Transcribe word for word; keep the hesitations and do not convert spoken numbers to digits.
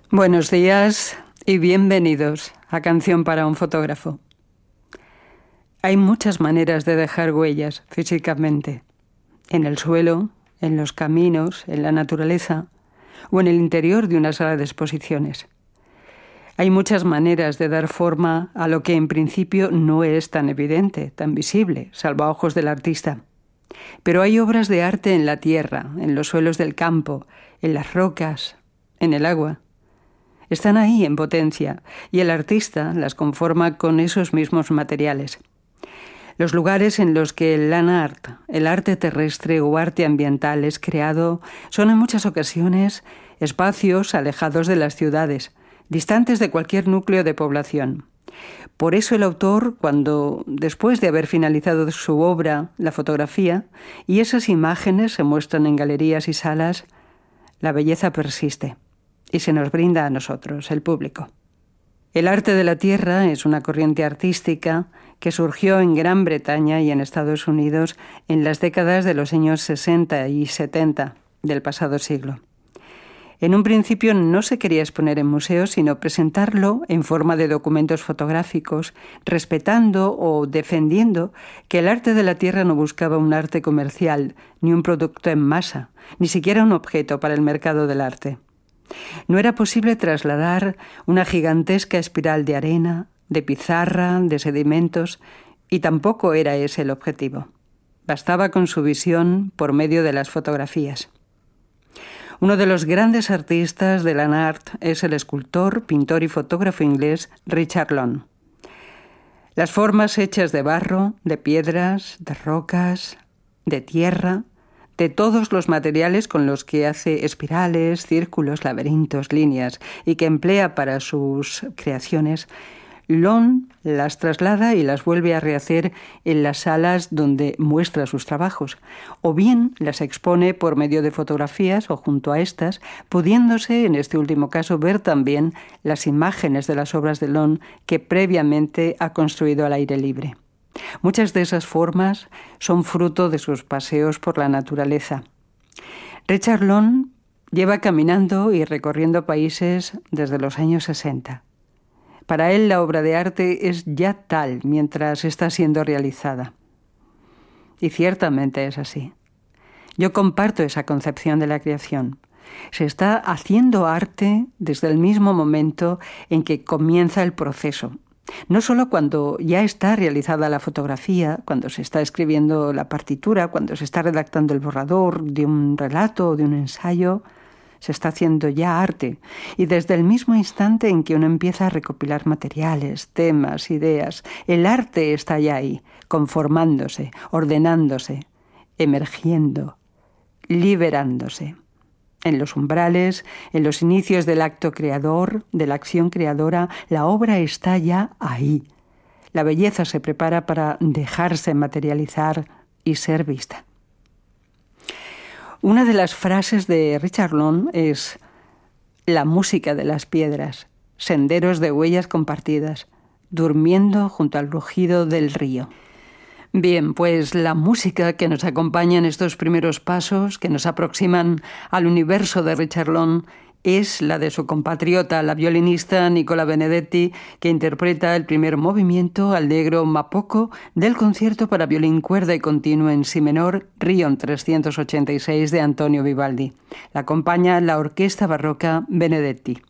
Buenos días y bienvenidos a Canción para un fotógrafo. Hay muchas maneras de dejar huellas físicamente, en el suelo, en los caminos, en la naturaleza o en el interior de una sala de exposiciones. Hay muchas maneras de dar forma a lo que en principio no es tan evidente, tan visible, salvo a ojos del artista. Pero hay obras de arte en la tierra, en los suelos del campo, en las rocas, en el agua. Están ahí en potencia y el artista las conforma con esos mismos materiales. Los lugares en los que el land art, el arte terrestre o arte ambiental es creado son en muchas ocasiones espacios alejados de las ciudades, distantes de cualquier núcleo de población. Por eso el autor, cuando, después de haber finalizado su obra, la fotografía, y esas imágenes se muestran en galerías y salas, la belleza persiste y se nos brinda a nosotros, el público. El arte de la tierra es una corriente artística que surgió en Gran Bretaña y en Estados Unidos en las décadas de los años sesenta y setenta del pasado siglo. En un principio no se quería exponer en museos, sino presentarlo en forma de documentos fotográficos, respetando o defendiendo que el arte de la tierra no buscaba un arte comercial, ni un producto en masa, ni siquiera un objeto para el mercado del arte. No era posible trasladar una gigantesca espiral de arena, de pizarra, de sedimentos, y tampoco era ese el objetivo. Bastaba con su visión por medio de las fotografías. Uno de los grandes artistas del land art es el escultor, pintor y fotógrafo inglés Richard Long. Las formas hechas de barro, de piedras, de rocas, de tierra, de todos los materiales con los que hace espirales, círculos, laberintos, líneas y que emplea para sus creaciones, Long las traslada y las vuelve a rehacer en las salas donde muestra sus trabajos, o bien las expone por medio de fotografías o junto a estas, pudiéndose en este último caso ver también las imágenes de las obras de Long que previamente ha construido al aire libre. Muchas de esas formas son fruto de sus paseos por la naturaleza. Richard Long lleva caminando y recorriendo países desde los años sesenta. Para él la obra de arte es ya tal mientras está siendo realizada. Y ciertamente es así. Yo comparto esa concepción de la creación. Se está haciendo arte desde el mismo momento en que comienza el proceso. No solo cuando ya está realizada la fotografía, cuando se está escribiendo la partitura, cuando se está redactando el borrador de un relato o de un ensayo, se está haciendo ya arte. Y desde el mismo instante en que uno empieza a recopilar materiales, temas, ideas, el arte está ya ahí, conformándose, ordenándose, emergiendo, liberándose. En los umbrales, en los inicios del acto creador, de la acción creadora, la obra está ya ahí. La belleza se prepara para dejarse materializar y ser vista. Una de las frases de Richard Long es: la música de las piedras, senderos de huellas compartidas, durmiendo junto al rugido del río. Bien, pues la música que nos acompaña en estos primeros pasos, que nos aproximan al universo de Richard Long, es la de su compatriota, la violinista Nicola Benedetti, que interpreta el primer movimiento Allegro ma poco del concierto para violín, cuerda y continuo en si menor, Rion trescientos ochenta y seis de Antonio Vivaldi. La acompaña la Orquesta Barroca Benedetti.